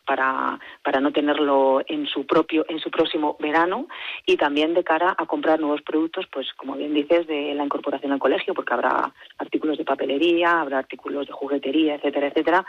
para no tenerlo en su próximo verano, y también de cara a comprar nuevos productos, pues como bien dices, de la incorporación al colegio, porque habrá artículos de papelería, habrá artículos de juguetería, etcétera, etcétera,